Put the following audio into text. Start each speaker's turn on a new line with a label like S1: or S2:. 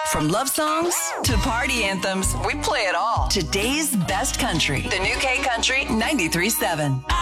S1: From love songs to party anthems, we play it all. Today's best country. The new K Country 93.7.